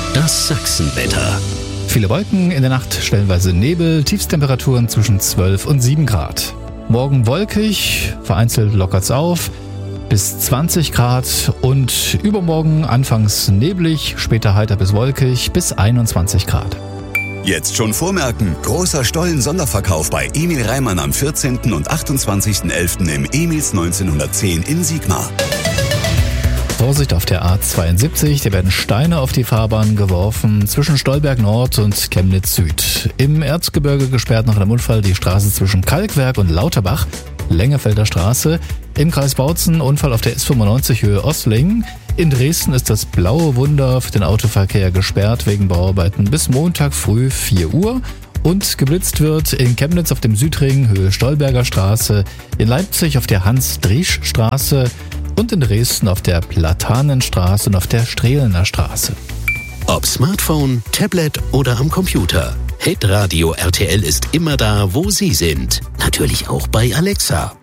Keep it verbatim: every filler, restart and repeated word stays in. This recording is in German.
Das Sachsenwetter. Viele Wolken, in der Nacht stellenweise Nebel, Tiefstemperaturen zwischen zwölf und sieben Grad. Morgen wolkig, vereinzelt lockert's auf, bis zwanzig Grad und übermorgen anfangs neblig, später heiter bis wolkig, bis einundzwanzig Grad. Jetzt schon vormerken, großer Stollen-Sonderverkauf bei Emil Reimann am vierzehnten und achtundzwanzigsten elften im Emils neunzehnhundertzehn in Sigma. Vorsicht auf der A zweiundsiebzig, da werden Steine auf die Fahrbahn geworfen zwischen Stolberg Nord und Chemnitz Süd. Im Erzgebirge gesperrt nach einem Unfall die Straße zwischen Kalkwerk und Lauterbach, Lengefelder Straße. Im Kreis Bautzen Unfall auf der S fünfundneunzig Höhe Ossling. In Dresden ist das Blaue Wunder für den Autoverkehr gesperrt wegen Bauarbeiten bis Montag früh vier Uhr. Und geblitzt wird in Chemnitz auf dem Südring Höhe Stolberger Straße, in Leipzig auf der Hans-Driesch-Straße und in Dresden auf der Platanenstraße und auf der Strehlener Straße. Ob Smartphone, Tablet oder am Computer. Hitradio R T L ist immer da, wo Sie sind. Natürlich auch bei Alexa.